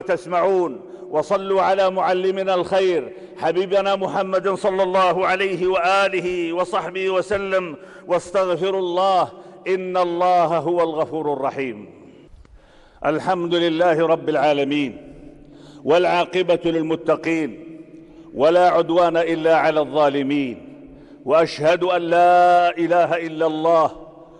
تسمعون، وصلوا على معلمنا الخير حبيبنا محمد صلى الله عليه وآله وصحبه وسلم، واستغفروا الله إن الله هو الغفور الرحيم. الحمد لله رب العالمين، والعاقبة للمتقين، ولا عدوان إلا على الظالمين، وأشهد أن لا إله إلا الله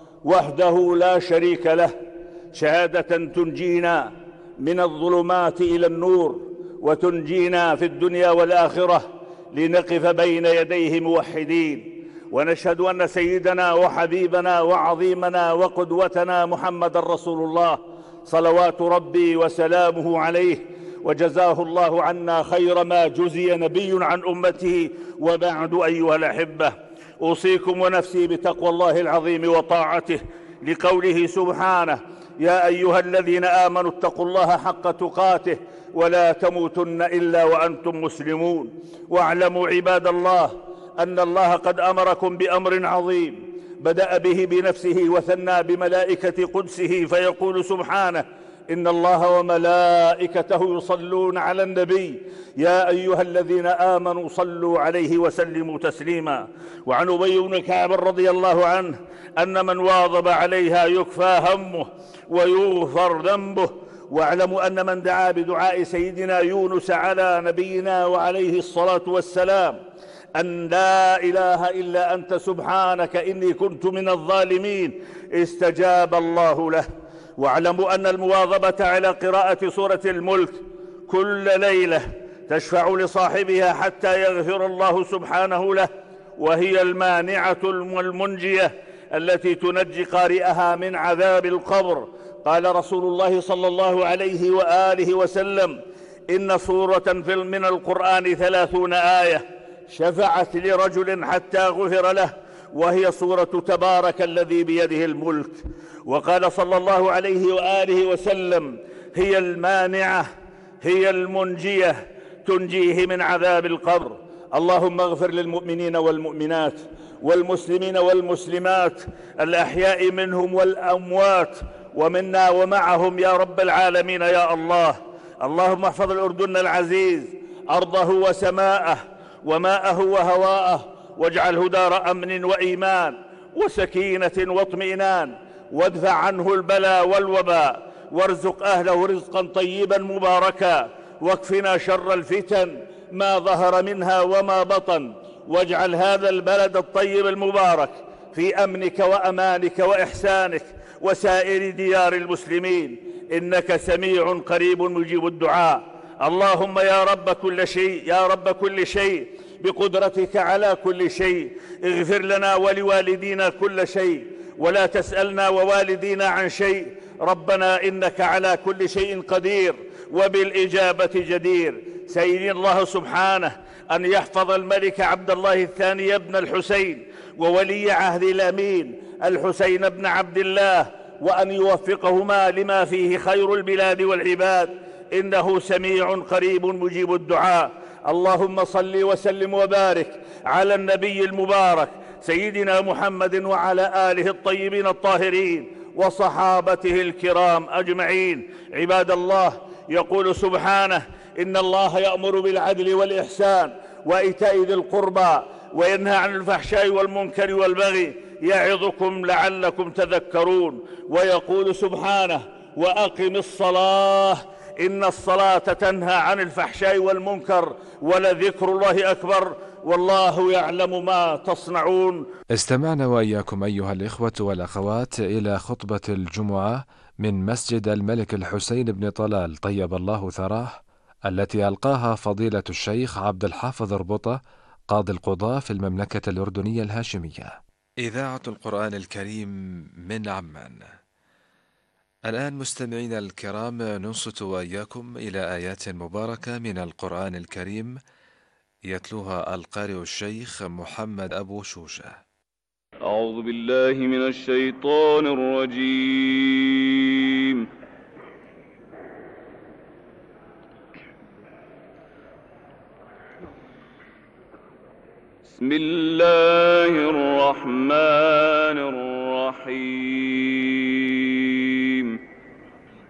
وحده لا شريك له، شهادة تنجينا من الظلمات إلى النور، وتنجينا في الدنيا والآخرة لنقف بين يديه موحدين. ونشهد أن سيدنا وحبيبنا وعظيمنا وقدوتنا محمد رسول الله، صلوات ربي وسلامه عليه، وجزاه الله عنا خير ما جزي نبي عن أمته. وبعد أيها الأحبة، أوصيكم ونفسي بتقوى الله العظيم وطاعته، لقوله سبحانه: يا أيها الذين آمنوا اتقوا الله حق تقاته ولا تموتن إلا وأنتم مسلمون. واعلموا عباد الله أن الله قد أمركم بأمر عظيم، بدأ به بنفسه وثنى بملائكة قدسه، فيقول سبحانه: إن الله وملائكته يصلون على النبي يا أيها الذين آمنوا صلوا عليه وسلموا تسليما. وعن أبي بن كعب رضي الله عنه أن من واظب عليها يكفى همه ويغفر ذنبه. واعلموا أن من دعا بدعاء سيدنا يونس على نبينا وعليه الصلاة والسلام أن لا إله إلا أنت سبحانك إني كنت من الظالمين، استجاب الله له. واعلموا أن المواظبة على قراءة سورة الملك كل ليلة تشفع لصاحبها حتى يغفر الله سبحانه له، وهي المانعة والمنجية التي تنجي قارئها من عذاب القبر. قال رسول الله صلى الله عليه وآله وسلم: إن سورة من القرآن 30 آية شفعت لرجل حتى غفر له، وهي سورة تبارك الذي بيده الملك. وقال صلى الله عليه وآله وسلم: هي المانعة، هي المنجية، تنجيه من عذاب القبر. اللهم اغفر للمؤمنين والمؤمنات والمسلمين والمسلمات الأحياء منهم والأموات، ومنا ومعهم يا رب العالمين يا الله. اللهم احفظ الأردن العزيز، أرضه وسماءه وماءه وهواءه، واجعله دار أمن وإيمان وسكينة واطمئنان، وادفع عنه البلاء والوباء، وارزق أهله رزقا طيبا مباركا، واكفنا شر الفتن ما ظهر منها وما بطن، واجعل هذا البلد الطيب المبارك في أمنك وأمانك وإحسانك وسائر ديار المسلمين، إنك سميع قريب مجيب الدعاء. اللهم يا رب كل شيء، يا رب كل شيء، بقدرتك على كل شيء، اغفر لنا ولوالدينا كل شيء، ولا تسألنا ووالدينا عن شيء. ربنا إنك على كل شيء قدير وبالإجابة جدير. سيدي الله سبحانه أن يحفظ الملك عبد الله الثاني بن الحسين وولي عهد الأمين الحسين بن عبد الله، وأن يوفقهما لما فيه خير البلاد والعباد، إنه سميع قريب مجيب الدعاء. اللهم صل وسلم وبارك على النبي المبارك سيدنا محمد وعلى آله الطيبين الطاهرين وصحابته الكرام أجمعين. عباد الله، يقول سبحانه: إن الله يأمر بالعدل والإحسان وإيتاء ذي القربى وينهى عن الفحشاء والمنكر والبغي يعظكم لعلكم تذكرون. ويقول سبحانه: وأقم الصلاة إن الصلاة تنهى عن الفحشاء والمنكر ولذكر الله أكبر والله يعلم ما تصنعون. استمعنا وإياكم أيها الإخوة والأخوات إلى خطبة الجمعة من مسجد الملك الحسين بن طلال طيب الله ثراه، التي ألقاها فضيلة الشيخ عبد الحافظ ربطة قاضي القضاة في المملكة الأردنية الهاشمية. إذاعة القرآن الكريم من عمان. الآن مستمعينا الكرام، ننصت وإياكم إلى آيات مباركة من القرآن الكريم يتلوها القارئ الشيخ محمد أبو شوشة. أعوذ بالله من الشيطان الرجيم. بسم الله الرحمن الرحيم.